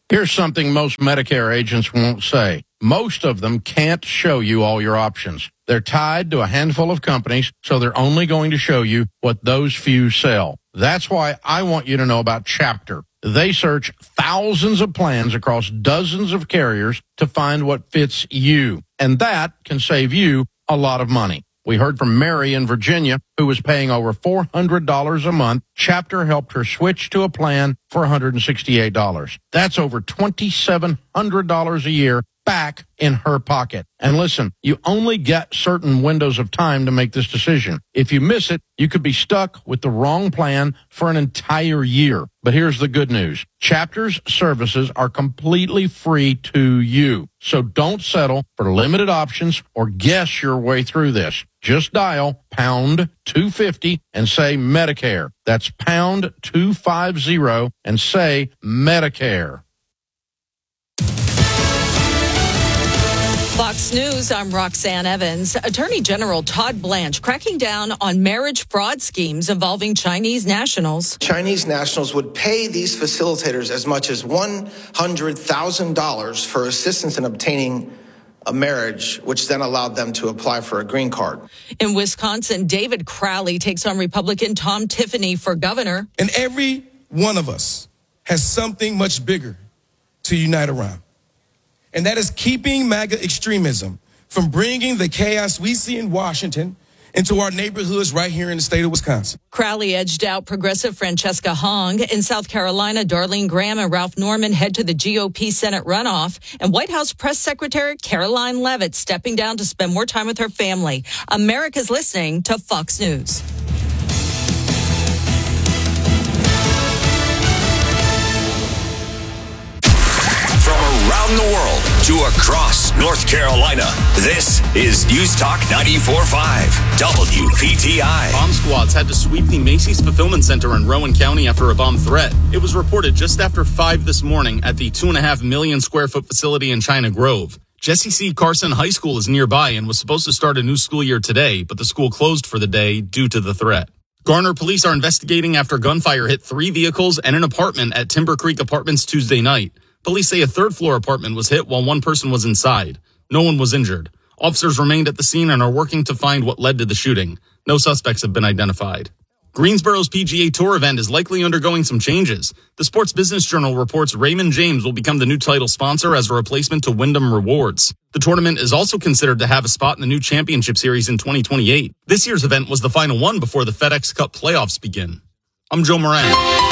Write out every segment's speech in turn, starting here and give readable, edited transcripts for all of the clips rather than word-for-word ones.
Here's something most Medicare agents won't say. Most of them can't show you all your options. They're tied to a handful of companies, so they're only going to show you what those few sell. That's why I want you to know about Chapter. They search thousands of plans across dozens of carriers to find what fits you, and that can save you a lot of money. We heard from Mary in Virginia, who was paying over $400 a month. Chapter helped her switch to a plan for $168. That's over $2,700 a year back in her pocket. And listen, you only get certain windows of time to make this decision. If you miss it, you could be stuck with the wrong plan for an entire year. But here's the good news. Chapter's services are completely free to you. So don't settle for limited options or guess your way through this. Just dial pound 250 and say Medicare. That's pound 250 and say Medicare. Fox News, I'm Roxanne Evans. Attorney General Todd Blanche cracking down on marriage fraud schemes involving Chinese nationals. Chinese nationals would pay these facilitators as much as $100,000 for assistance in obtaining a marriage, which then allowed them to apply for a green card. In Wisconsin, David Crowley takes on Republican Tom Tiffany for governor. And every one of us has something much bigger to unite around. And that is keeping MAGA extremism from bringing the chaos we see in Washington into our neighborhoods right here in the state of Wisconsin. Crowley edged out progressive Francesca Hong. In South Carolina, Darlene Graham and Ralph Norman head to the GOP Senate runoff. And White House Press Secretary Caroline Leavitt stepping down to spend more time with her family. America's listening to Fox News. Around the world to across North Carolina, this is News Talk 94.5 WPTI. Bomb squads had to sweep the Macy's Fulfillment Center in Rowan County after a bomb threat. It was reported just after 5 this morning at the 2.5 million square foot facility in China Grove. Jesse C. Carson High School is nearby and was supposed to start a new school year today, but the school closed for the day due to the threat. Garner police are investigating after gunfire hit 3 vehicles and an apartment at Timber Creek Apartments Tuesday night. Police say a third-floor apartment was hit while one person was inside. No one was injured. Officers remained at the scene and are working to find what led to the shooting. No suspects have been identified. Greensboro's PGA Tour event is likely undergoing some changes. The Sports Business Journal reports Raymond James will become the new title sponsor as a replacement to Wyndham Rewards. The tournament is also considered to have a spot in the new championship series in 2028. This year's event was the final one before the FedEx Cup playoffs begin. I'm Joe Moran.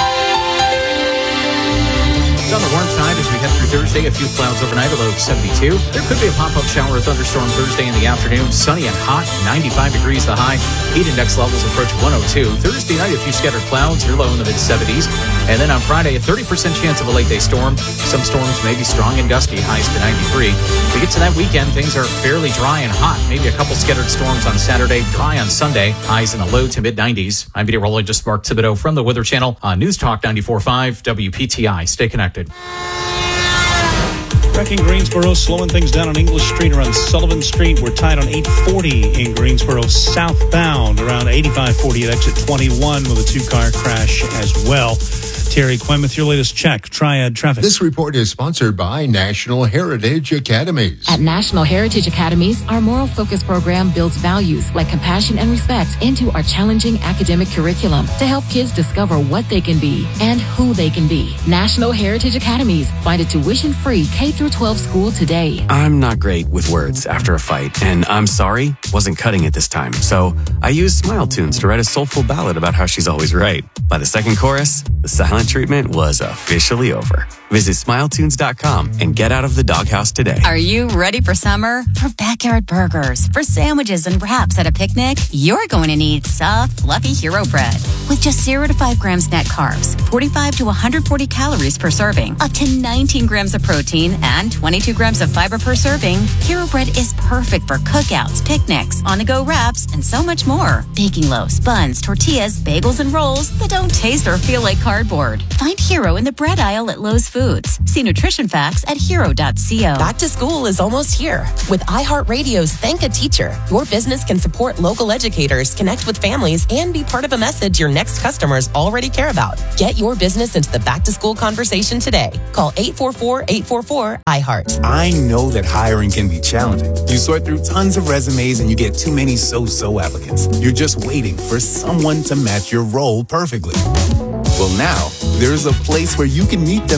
It's on the warm side as we head through Thursday. A few clouds overnight, a low of 72. There could be a pop-up shower or thunderstorm Thursday in the afternoon. Sunny and hot, 95 degrees the high. Heat index levels approach 102. Thursday night, a few scattered clouds. You're low in the mid-70s. And then on Friday, a 30% chance of a late-day storm. Some storms may be strong and gusty, highs to 93. We get to that weekend, things are fairly dry and hot. Maybe a couple scattered storms on Saturday, dry on Sunday. Highs in the low to mid-90s. I'm meteorologist Mark Thibodeau from the Weather Channel on News Talk 94.5 WPTI. Stay connected. Wrecking Greensboro, slowing things down on English Street around Sullivan Street. We're tied on 840 in Greensboro southbound, around 8540 at exit 21 with a 2-car crash as well. Terry Quinn with your latest check. Triad Traffic. This report is sponsored by National Heritage Academies. At National Heritage Academies, our moral focus program builds values like compassion and respect into our challenging academic curriculum to help kids discover what they can be and who they can be. National Heritage Academies. Find a tuition-free K-12 school today. I'm not great with words after a fight, and I'm sorry wasn't cutting it this time. So I used Smile Tunes to write a soulful ballad about how she's always right. By the second chorus, the silent treatment was officially over. Visit SmileTunes.com and get out of the doghouse today. Are you ready for summer? For backyard burgers, for sandwiches and wraps at a picnic? You're going to need soft, fluffy Hero Bread. With just 0 to 5 grams net carbs, 45 to 140 calories per serving, up to 19 grams of protein, and 22 grams of fiber per serving, Hero Bread is perfect for cookouts, picnics, on-the-go wraps, and so much more. Baking loaves, buns, tortillas, bagels, and rolls that don't taste or feel like cardboard. Find Hero in the bread aisle at Lowe's Foods. foods. See nutrition facts at hero.co. Back to school is almost here. With iHeartRadio's Thank a Teacher, your business can support local educators, connect with families, and be part of a message your next customers already care about. Get your business into the back-to-school conversation today. Call 844-844-iHeart. I know that hiring can be challenging. You sort through tons of resumes and you get too many so-so applicants. You're just waiting for someone to match your role perfectly. Well, now, there's a place where you can meet them